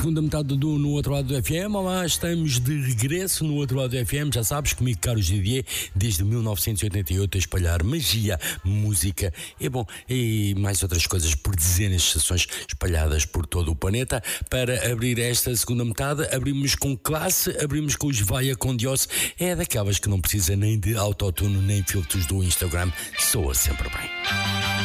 segunda metade do No Outro Lado do FM. Olá, estamos de regresso no Outro Lado do FM. Já sabes, comigo, Carlos Didier, desde 1988 a espalhar magia, música e mais outras coisas por dezenas de estações espalhadas por todo o planeta. Para abrir esta segunda metade, abrimos com classe, abrimos com os Vaia com Dios. É daquelas que não precisa nem de autotune nem filtros do Instagram. Soa sempre bem.